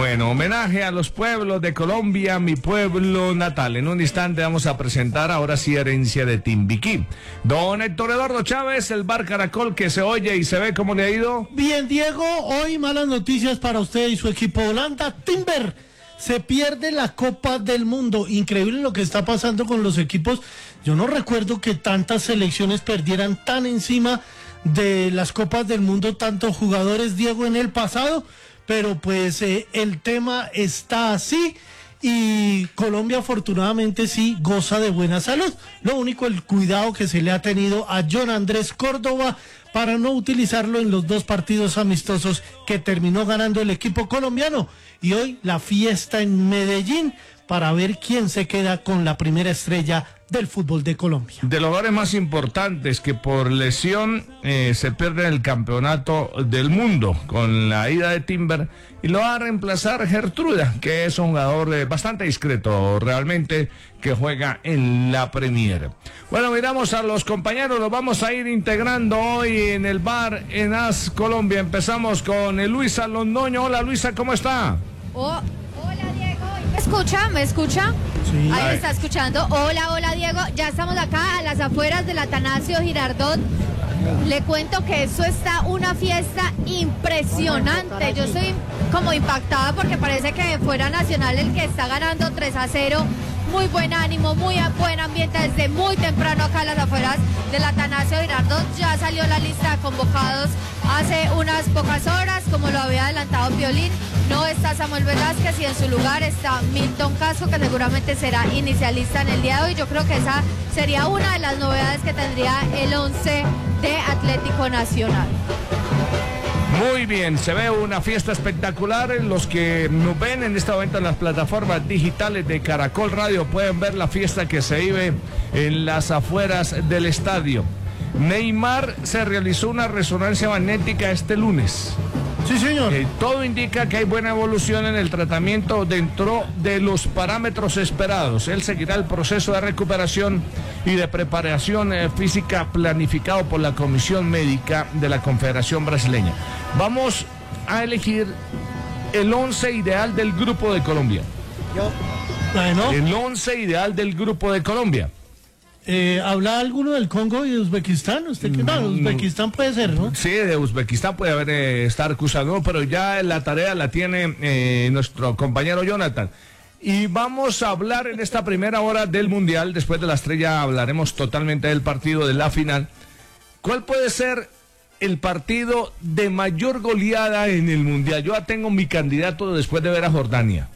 Bueno, homenaje a los pueblos de Colombia, mi pueblo natal. En un instante vamos a presentar ahora sí Herencia de Timbiquí. Don Héctor Eduardo Chávez, el Bar Caracol que se oye y se ve, ¿cómo le ha ido? Bien, Diego, hoy malas noticias para usted y su equipo. Holanda, Timber, se pierde la Copa del Mundo. Increíble lo que está pasando con los equipos. Yo no recuerdo que tantas selecciones perdieran tan encima de las Copas del Mundo, tantos jugadores, Diego, en el pasado. Pero pues el tema está así y Colombia afortunadamente sí goza de buena salud. Lo único, el cuidado que se le ha tenido a John Andrés Córdoba para no utilizarlo en los 2 partidos amistosos que terminó ganando el equipo colombiano. Y hoy la fiesta en Medellín para ver quién se queda con la primera estrella del fútbol de Colombia. De los jugadores más importantes que por lesión se pierden el campeonato del mundo con la ida de Timber, y lo va a reemplazar Gertruda, que es un jugador bastante discreto realmente, que juega en la Premier. Bueno, miramos a los compañeros, los vamos a ir integrando hoy en el bar en AS Colombia. Empezamos con Luisa Londoño. Hola Luisa, ¿cómo está? Hola Diego, ¿me escucha? Sí. Ahí me está escuchando. Hola Diego, ya estamos acá a las afueras del Atanasio Girardot. Le cuento que eso está una fiesta impresionante. Yo estoy como impactada porque parece que fuera Nacional el que está ganando 3-0. Muy buen ánimo, muy buen ambiente desde muy temprano acá a las afueras del Atanasio Girardot. Ya salió la lista de convocados hace unas pocas horas, como lo había adelantado Piolín. No está Samuel Velázquez y en su lugar está Milton Casco, que seguramente será inicialista en el día de hoy. Yo creo que esa sería una de las novedades que tendría el 11 de Atlético Nacional. Muy bien, se ve una fiesta espectacular. Los que nos ven en este momento en las plataformas digitales de Caracol Radio pueden ver la fiesta que se vive en las afueras del estadio. Neymar se realizó una resonancia magnética este lunes. Sí, señor. Todo indica que hay buena evolución en el tratamiento dentro de los parámetros esperados. Él seguirá el proceso de recuperación y de preparación física planificado por la Comisión Médica de la Confederación Brasileña. Vamos a elegir el 11 ideal del Grupo de Colombia. Bueno. El 11 ideal del Grupo de Colombia. ¿Habla alguno del Congo y de Uzbekistán? ¿Usted qué tal? Uzbekistán puede ser, ¿no? Sí, de Uzbekistán puede haber estar acusado, pero ya la tarea la tiene nuestro compañero Jonathan. Y vamos a hablar en esta primera hora del Mundial. Después de la estrella hablaremos totalmente del partido de la final. ¿Cuál puede ser el partido de mayor goleada en el Mundial? Yo ya tengo mi candidato después de ver a Jordania.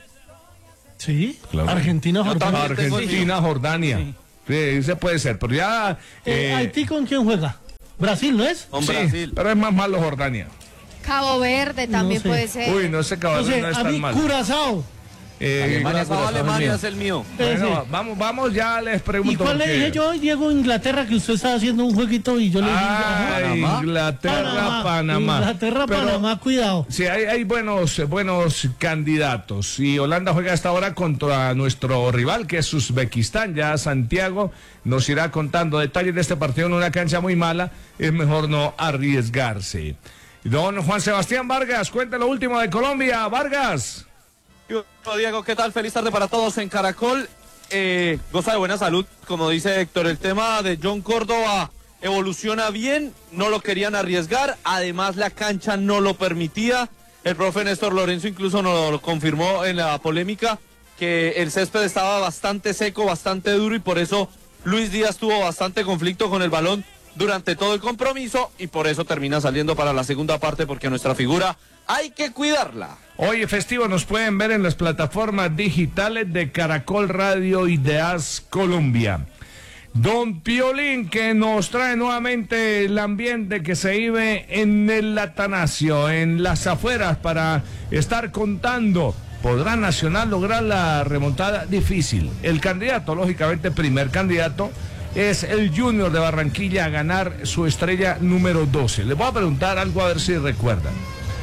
Sí, claro. Argentina-Jordania. Argentina-Jordania. Sí. Sí, ese puede ser, pero ya... ¿Haití con quién juega? ¿Brasil, no es? Sí, Brasil. Pero es más malo Jordania. Cabo Verde también no sé. puede ser. Uy, no, ese Cabo Verde no es a tan mí malo. Curazao. Alemania es el mío. Bueno, vamos, ya les pregunto. ¿Y cuál le dije yo hoy, Diego? Inglaterra, que usted estaba haciendo un jueguito y yo le dije... Inglaterra-Panamá. Inglaterra-Panamá, cuidado. Sí, hay buenos candidatos. Y Holanda juega hasta ahora contra nuestro rival, que es Uzbekistán. Ya Santiago nos irá contando detalles de este partido en una cancha muy mala. Es mejor no arriesgarse. Don Juan Sebastián Vargas, cuente lo último de Colombia. Vargas. Diego, ¿qué tal? Feliz tarde para todos en Caracol. Goza de buena salud, como dice Héctor. El tema de John Córdoba evoluciona bien, no lo querían arriesgar, además la cancha no lo permitía. El profe Néstor Lorenzo incluso nos lo confirmó en la polémica, que el césped estaba bastante seco, bastante duro, y por eso Luis Díaz tuvo bastante conflicto con el balón durante todo el compromiso, y por eso termina saliendo para la segunda parte, porque nuestra figura hay que cuidarla. Hoy festivo, nos pueden ver en las plataformas digitales de Caracol Radio y de AS Colombia. Don Piolín, que nos trae nuevamente el ambiente que se vive en el Atanasio, en las afueras, para estar contando. ¿Podrá Nacional lograr la remontada? Difícil. El candidato, lógicamente, primer candidato, es el Junior de Barranquilla a ganar su estrella número 12. Les voy a preguntar algo a ver si recuerdan.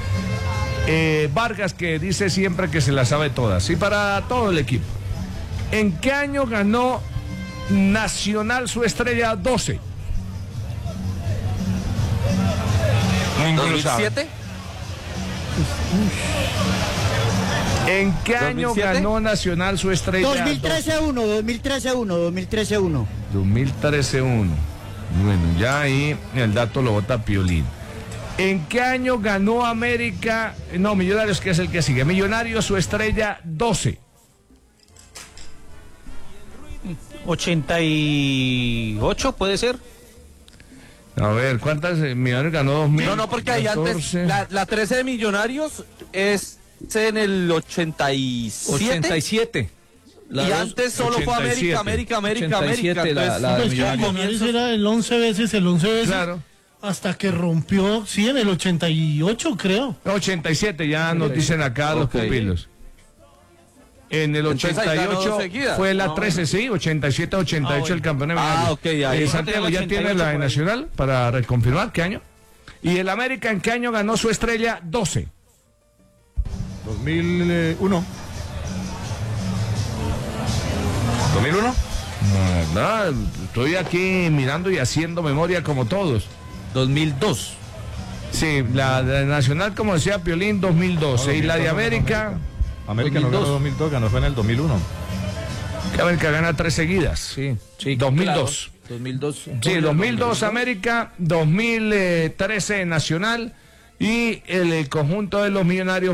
Vargas, que dice siempre que se la sabe todas, y para todo el equipo. ¿En qué año ganó Nacional su estrella 12? ¿2007? ¿En qué año 2007? ganó Nacional su estrella? 2013-1. 2013-1. Bueno, ya ahí el dato lo bota Piolín. ¿En qué año ganó América? No, Millonarios, que es el que sigue. Millonarios su estrella 12. 88 puede ser. A ver, ¿cuántas Millonarios ganó? 2000. No, porque ahí antes, la 13 de Millonarios es en el 87. Y antes solo fue 87. América. 87 la Pues Millonarios. Millonarios era el 11 veces, Claro. hasta que rompió, sí, en el 88 creo. 87, ya nos dicen acá los pupilos. En el Entonces ahí ganó 88 dos seguidas. fue la 13, sí, 87-88 el campeón de Millonarios. ok, ahí. Santiago, ¿ya tiene la de Nacional para reconfirmar qué año? ¿Y el América en qué año ganó su estrella 12? 2001. ¿2001? No, estoy aquí mirando y haciendo memoria como todos. 2002. Sí, la de Nacional, como decía Piolín, 2012. Y la de América, América no ganó 2002, ganó fue en el 2001. que América gana 3 seguidas. Sí, 2002. Claro, 2002. Sí, 2002 América, 2013 Nacional y el conjunto de los Millonarios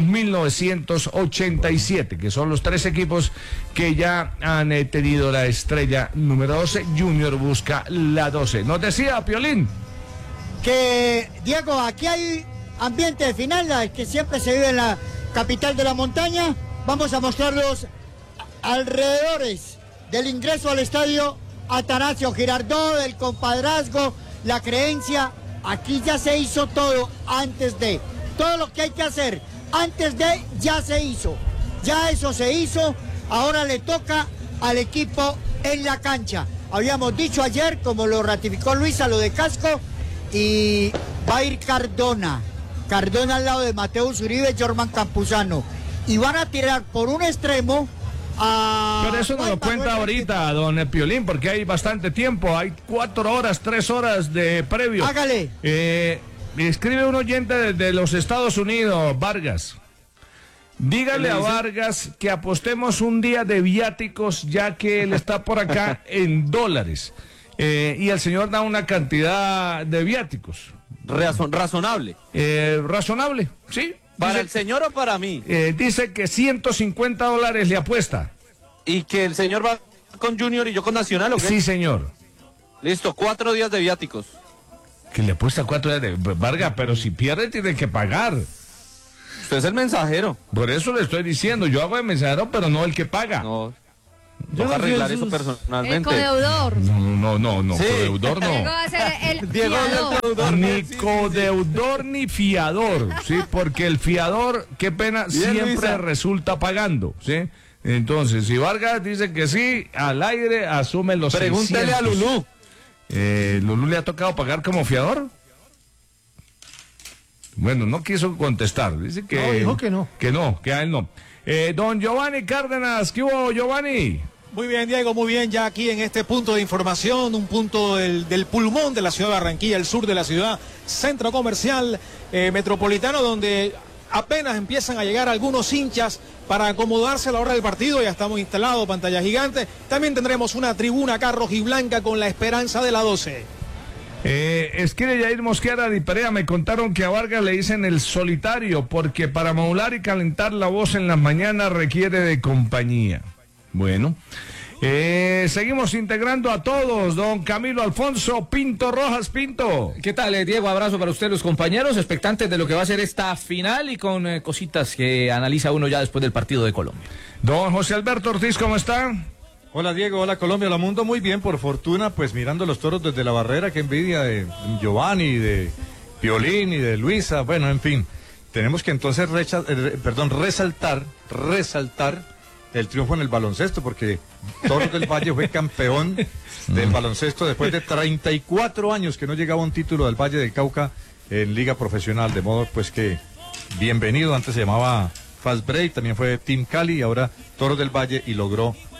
1987, que son los 3 equipos que ya han tenido la estrella número 12. Junior busca la 12. Nos decía Piolín. Que, Diego, aquí hay ambiente de final, que siempre se vive en la capital de la montaña. Vamos a mostrar los alrededores del ingreso al estadio Atanasio Girardot, el compadrazgo, la creencia. Aquí ya se hizo todo antes de. Todo lo que hay que hacer antes de ya se hizo. Ya eso se hizo. Ahora le toca al equipo en la cancha. Habíamos dicho ayer, como lo ratificó Luisa, lo de Casco. Y va a ir Cardona al lado de Mateus Uribe, Jorman Campuzano, y van a tirar por un extremo a... Pero eso no lo cuenta ahorita, don Piolín, porque hay bastante tiempo, hay 4 horas, 3 horas de previo. Hágale. Escribe un oyente de los Estados Unidos, Vargas. Dígale a Vargas que apostemos un día de viáticos, ya que él está por acá en dólares. Y el señor da una cantidad de viáticos. Razonable. Razonable, sí. ¿Para el señor o para mí? Dice que $150 le apuesta. ¿Y que el señor va con Junior y yo con Nacional o qué? Sí, señor. Listo, 4 días de viáticos. Que le apuesta 4 días de... Vargas, pero si pierde tiene que pagar. Usted es el mensajero. Por eso le estoy diciendo, yo hago de mensajero, pero no el que paga. No. Toca arreglar eso personalmente. El codeudor. No, Sí. codeudor no. Diego va a ser el Diego fiador. Ni codeudor ni fiador, ¿sí? Porque el fiador, qué pena, Bien, siempre Luisa. resulta pagando, ¿sí? Entonces, si Vargas dice que sí, al aire asume los Pregúntele 600. a Lulú. ¿Lulú le ha tocado pagar como fiador? Bueno, no quiso contestar. Dice que... No, dijo que no. Que a él no. Don Giovanni Cárdenas, ¿qué hubo, Giovanni? Muy bien, Diego, muy bien. Ya aquí en este punto de información, un punto del pulmón de la ciudad de Barranquilla, el sur de la ciudad, centro comercial metropolitano, donde apenas empiezan a llegar algunos hinchas para acomodarse a la hora del partido. Ya estamos instalados, pantalla gigante. También tendremos una tribuna acá rojiblanca con la esperanza de la 12. Escribe Yair Mosquera de Perea, me contaron que a Vargas le dicen el solitario, porque para modular y calentar la voz en las mañanas requiere de compañía. Bueno, seguimos integrando a todos. Don Camilo Alfonso Pinto Rojas. Pinto. ¿Qué tal, Diego? Abrazo para usted, los compañeros, expectantes de lo que va a ser esta final y con cositas que analiza uno ya después del partido de Colombia. Don José Alberto Ortiz, ¿cómo está? Hola Diego, hola Colombia, hola mundo, muy bien, por fortuna, pues mirando los toros desde la barrera, qué envidia de Giovanni, de Piolín y de Luisa, bueno, en fin, tenemos que entonces resaltar el triunfo en el baloncesto, porque Toros del Valle fue campeón del baloncesto después de 34 años que no llegaba un título del Valle del Cauca en liga profesional, de modo pues que bienvenido, antes se llamaba Fast Break, también fue Team Cali y ahora Toros del Valle y logró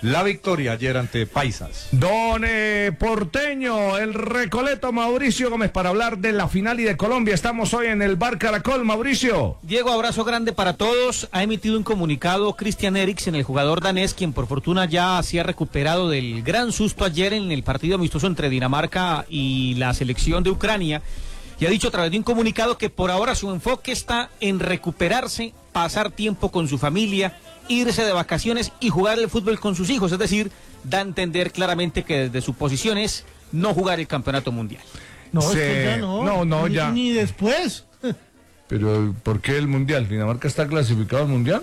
la victoria ayer ante Paisas. Don Porteño, el Recoleto Mauricio Gómez, para hablar de la final y de Colombia. Estamos hoy en el Bar Caracol, Mauricio. Diego, abrazo grande para todos. Ha emitido un comunicado Christian Eriksen, el jugador danés, quien por fortuna ya se ha recuperado del gran susto ayer en el partido amistoso entre Dinamarca y la selección de Ucrania. Y ha dicho a través de un comunicado que por ahora su enfoque está en recuperarse, pasar tiempo con su familia, irse de vacaciones y jugar el fútbol con sus hijos. Es decir, da a entender claramente que desde su posición es no jugar el campeonato mundial. No, es que ya no, ya. Ni después. Pero, ¿por qué el mundial? ¿Dinamarca está clasificado al mundial?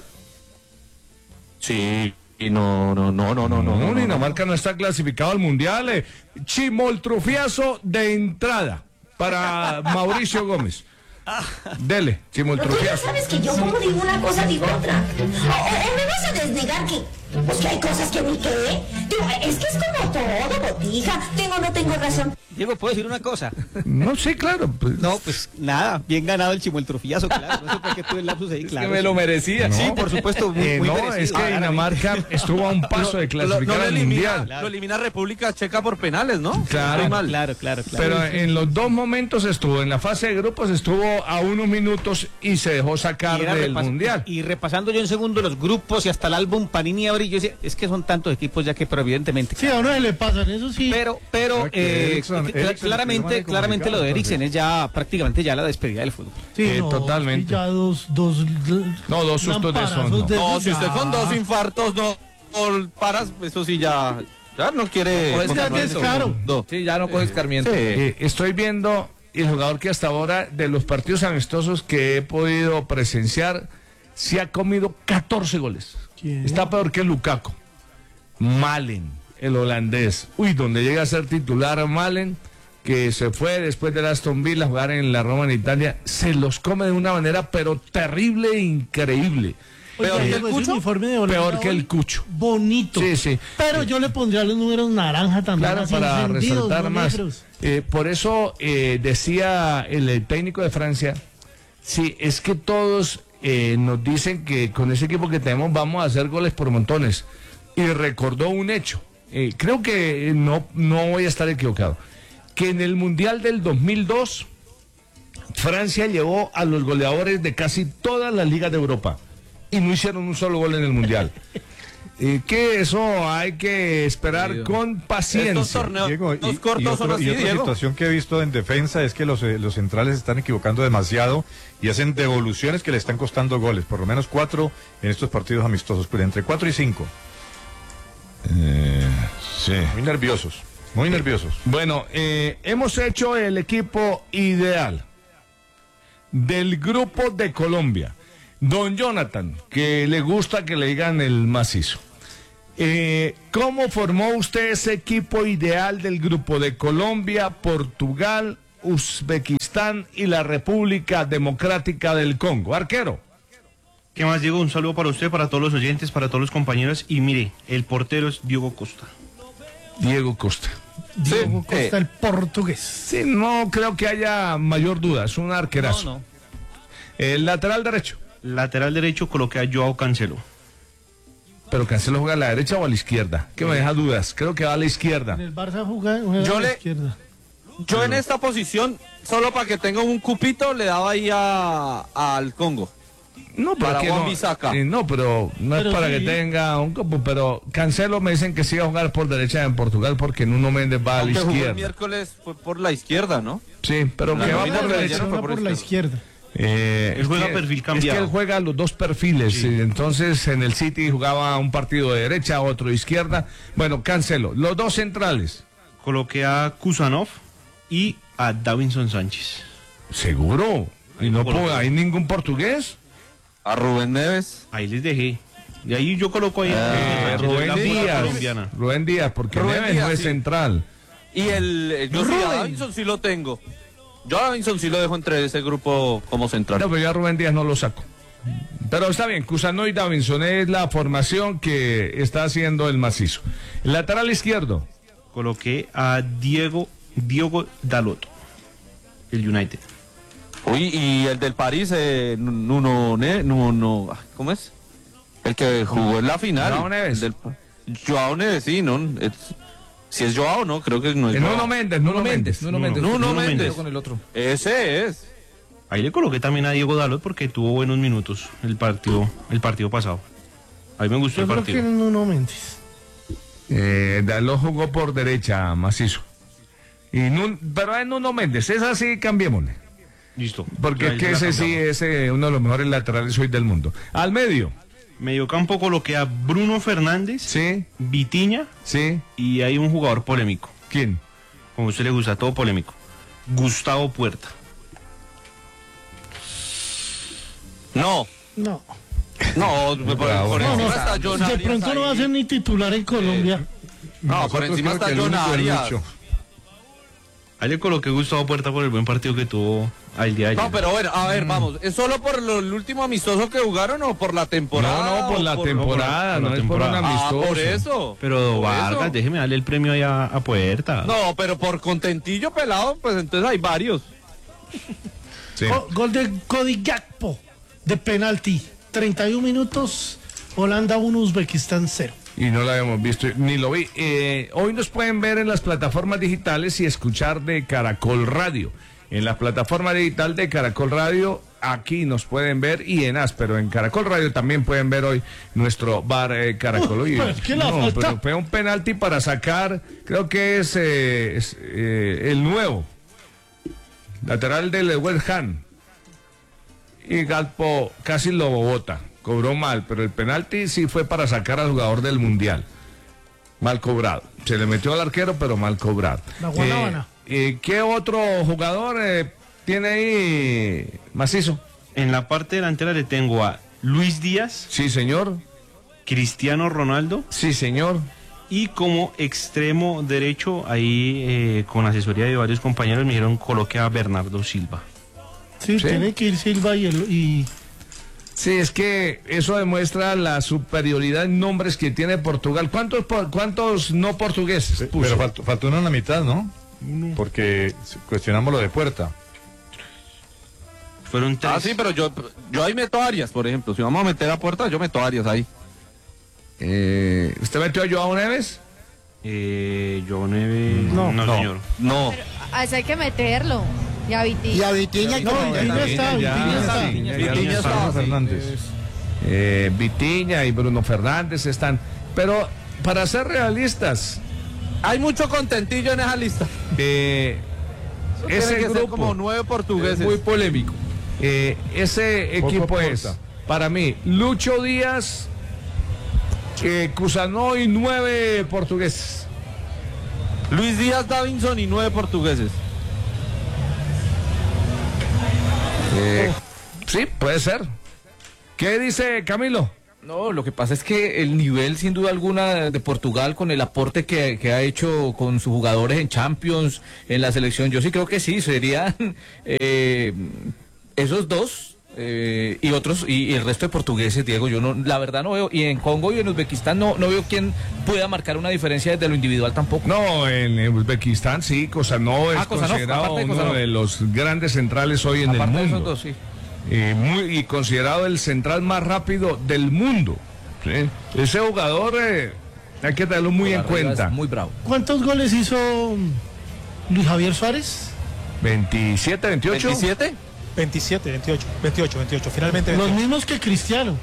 Sí, y no. Dinamarca no está clasificado al mundial. Chimoltrufiazo de entrada para Mauricio Gómez. Dele, chimoltrufiazo. Sabes que yo como digo una cosa, digo otra. O me vas a desnegar que hay cosas que ni qué. Digo, es que es como todo, botija. No tengo razón. Diego, ¿puedo decir una cosa? No, sí, claro. Pues. No, pues nada, bien ganado el chimoltrufiazo, claro. No sé por qué tuve el lapsus ahí, claro. Es que me lo merecía. No, sí, por supuesto, muy no, merecido. es que Dinamarca estuvo a un paso de clasificar al mundial. Lo elimina República Checa por penales, ¿no? Claro, claro. Pero en los dos momentos estuvo, en la fase de grupos estuvo a unos minutos y se dejó sacar del mundial. Y repasando yo en segundo los grupos y hasta el álbum Panini ahora, yo decía, es que son tantos equipos ya que, pero evidentemente. Sí, a uno se le pasan, eso sí. Pero claramente lo de Eriksen es ya prácticamente ya la despedida del fútbol. Sí, totalmente. Ya dos sustos de son. No, si usted con dos infartos no paras, eso sí ya no quiere. Sí, ya no coge escarmiento. Estoy viendo el jugador que hasta ahora, de los partidos amistosos que he podido presenciar, se ha comido 14 goles. ¿Quién? Está peor que Lukaku. Malen, el holandés. Donde llega a ser titular Malen, que se fue después de Aston Villa a jugar en la Roma en Italia, se los come de una manera pero terrible e increíble. ¿Peor que el Cucho? Peor que el Cucho. Bonito. Sí. Pero yo le pondría los números naranja también. Claro, para resaltar más. Por eso decía el técnico de Francia, sí, es que todos nos dicen que con ese equipo que tenemos vamos a hacer goles por montones. Y recordó un hecho. Creo que no voy a estar equivocado. Que en el Mundial del 2002, Francia llevó a los goleadores de casi todas las ligas de Europa y no hicieron un solo gol en el Mundial. Que eso hay que esperar con paciencia. Estos torneos Diego, cortos son así, y otra Diego. situación que he visto en defensa es que los centrales se están equivocando demasiado y hacen devoluciones que le están costando goles, por lo menos 4 en estos partidos amistosos, pero entre 4 y 5. Sí. Muy nerviosos. Bueno, hemos hecho el equipo ideal del grupo de Colombia. Don Jonathan, que le gusta que le digan el macizo. ¿Cómo formó usted ese equipo ideal del grupo de Colombia, Portugal, Uzbekistán y la República Democrática del Congo? Arquero. ¿Qué más, Diego? Un saludo para usted, para todos los oyentes, para todos los compañeros. Y mire, el portero es Diogo Costa. Diego Costa, el portugués. Sí, no creo que haya mayor duda, es un arquerazo. No. El lateral derecho. Lateral derecho coloqué a Joao Cancelo. Pero Cancelo juega a la derecha o a la izquierda, que me deja dudas. Creo que va a la izquierda. En el Barça juega Yo a la izquierda. Yo en esta posición, solo para que tenga un cupito, le daba ahí al Congo. No, para porque Juan Bisaca. No, pero no es para que tenga un copo. Pero Cancelo me dicen que sí va a jugar por derecha en Portugal porque Nuno Méndez va a la izquierda. El miércoles fue por la izquierda, ¿no? Sí, pero que va por derecha. Por la izquierda. Él juega perfil cambiado. Es que él juega los dos perfiles. Sí. Entonces en el City jugaba un partido de derecha, otro de izquierda. Bueno, Cancelo. Los dos centrales. Coloqué a Kusanov y a Davinson Sánchez. ¿Seguro? ¿Y no hay ningún portugués? A Rubén Neves. Ahí les dejé. De ahí yo coloco ahí Rubén Díaz, porque Rubén Neves Díaz, no es sí. central. Y yo sí, a Davinson sí lo tengo. Yo a Davinson sí lo dejo entre ese grupo como central. No, pero yo a Rubén Díaz no lo saco. Pero está bien, Cusano y Davinson es la formación que está haciendo el macizo. El lateral izquierdo. Coloqué a Diogo Dalot, el United. Uy, y el del París, Nuno, ¿cómo es? El que jugó en la final. Neves. Joao Neves, sí, ¿no? Si es Joao, no, creo que no es Joao. Nuno Méndez. Nuno Méndez. Con el otro. Ese es. Ahí le coloqué también a Diego Dalot porque tuvo buenos minutos el partido pasado. Ahí me gustó Yo el creo partido. que Nuno Méndez. Dalot jugó por derecha, macizo. Pero es Nuno Méndez, es así, cambiémosle. Listo. Porque Ahí es que la ese sí cambiamos. es uno de los mejores laterales hoy del mundo. Al medio. Mediocampo coloqué a Bruno Fernández, Sí, Vitinha sí. y hay un jugador polémico. ¿Quién? Como a usted le gusta, todo polémico. Gustavo Puerta. No. No, por No, encima está John de Arias pronto no va a ahí. ser ni titular en Colombia. No, por encima está John Arias. Ahí le coloqué Gustavo Puerta por el buen partido que tuvo el día de ayer. No, pero bueno, a ver, vamos. ¿Es solo por el último amistoso que jugaron o por la temporada? No, por la temporada, por la no es por un temporada. amistoso. Por eso. Pero Por Vargas, eso. déjeme darle el premio ahí a Puerta. No, pero por contentillo pelado, pues entonces hay varios. Sí. Gol de Cody Gakpo de penalti. 31 minutos, Holanda 1, Uzbekistán 0. Y no lo habíamos visto, ni lo vi. Hoy nos pueden ver en las plataformas digitales y escuchar de Caracol Radio. En la plataforma digital de Caracol Radio, aquí nos pueden ver y pero en Caracol Radio también pueden ver hoy nuestro bar Caracol. Oye, pues, ¿qué le falta? pero fue un penalti para sacar, creo que es el nuevo lateral del West Ham. Y Gakpo casi lo bota. Cobró mal, pero el penalti sí fue para sacar al jugador del Mundial. Mal cobrado. Se le metió al arquero, pero mal cobrado. La Guanábana. ¿Qué otro jugador tiene ahí macizo? En la parte delantera le tengo a Luis Díaz, Sí, señor. Cristiano Ronaldo Sí, señor. y como extremo derecho, ahí con asesoría de varios compañeros me dijeron coloque a Bernardo Silva. Sí, tiene que ir Silva y Sí, es que eso demuestra la superioridad en nombres que tiene Portugal. ¿Cuántos no portugueses puso? Pero faltó uno en la mitad, ¿no? Porque cuestionamos lo de Puerta. Fueron tres. Ah, sí, pero yo ahí meto a Arias, por ejemplo. Si vamos a meter a Puerta, yo meto a Arias ahí. ¿Usted metió a Joao Neves? Joao Neves. No. Señor. No. A ese hay que meterlo. Y a Vitinha. Y a Vitinha y no, con- Vitinha está, Vitinha está. Vitinha está, Bruno sí. Fernández. Vitinha y Bruno Fernández están. Pero para ser realistas, Hay mucho contentillo en esa lista. ese Tiene que ser grupo como 9 portugueses. es muy polémico. Ese equipo Porta. es, para mí, Lucho Díaz, Cusano y 9 portugueses. Luis Díaz, Davinson y 9 portugueses. Sí, puede ser. ¿Qué dice Camilo? No, lo que pasa es que el nivel, sin duda alguna, de Portugal, con el aporte que ha hecho con sus jugadores en Champions, en la selección, yo sí creo que sí, serían esos dos y otros, y el resto de portugueses, Diego, yo no, la verdad no veo, y en Congo y en Uzbekistán no veo quién pueda marcar una diferencia desde lo individual tampoco. No, en Uzbekistán sí, Kosanov es Kosanov, considerado aparte de uno Kosanov. de los grandes centrales hoy en el Aparte de esos mundo. dos, sí. Y considerado el central más rápido del mundo. ¿Sí? Ese jugador hay que tenerlo muy en Arriba es cuenta. muy bravo. ¿Cuántos goles hizo Luis Javier Suárez? 27, 28. ¿27? 27, 28. Finalmente. Los mismos que Cristiano.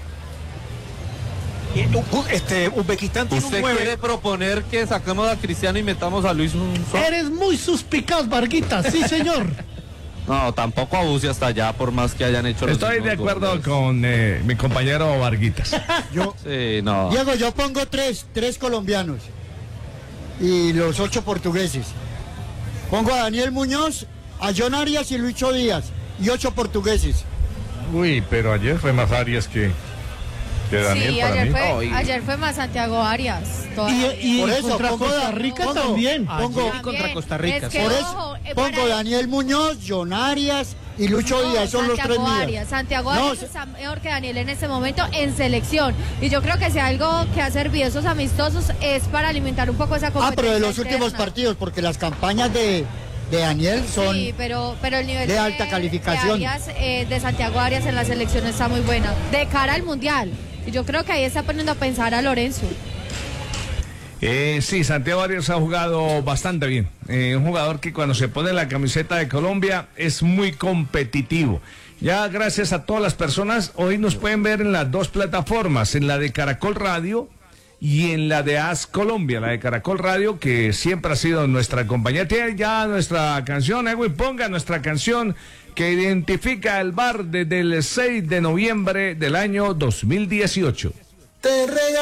Uzbekistán tiene un ¿Usted 9. quiere proponer que saquemos a Cristiano y metamos a Luis Suárez? Eres muy suspicaz, Varguita. Sí, señor. No, tampoco abuse hasta allá, por más que hayan hecho los Estoy de mismos acuerdo goles. con mi compañero Varguitas. Sí, no. Diego, yo pongo tres colombianos y los 8 portugueses. Pongo a Daniel Muñoz, a John Arias y Lucho Díaz y 8 portugueses. Uy, pero ayer fue más Arias que Daniel Sí, para mí. ayer fue más Santiago Arias. Y Por eso, contra pongo Costa a- Rica pongo- también. pongo- Ayer contra Costa Rica. Es que, Por ojo, eso pongo para- Daniel Muñoz, John Arias y Lucho No, Díaz, son los 3 Santiago míos. Arias. Santiago No, Arias está mejor que Daniel en este momento en selección. Y yo creo que si algo que ha servido esos amistosos es para alimentar un poco esa competencia. pero de los últimos interna. partidos, porque las campañas de Daniel son... Sí, pero el nivel de alta calificación. de Arias, de Santiago Arias en la selección está muy buena. De cara al Mundial. Y yo creo que ahí está poniendo a pensar a Lorenzo. Sí, Santiago Arias ha jugado bastante bien. Un jugador que cuando se pone la camiseta de Colombia es muy competitivo. Ya gracias a todas las personas, hoy nos pueden ver en las dos plataformas, en la de Caracol Radio y en la de AS Colombia. La de Caracol Radio, que siempre ha sido nuestra compañía. Tiene ya nuestra canción, Edwin, ponga nuestra canción que identifica el bar desde el 6 de noviembre del año 2018.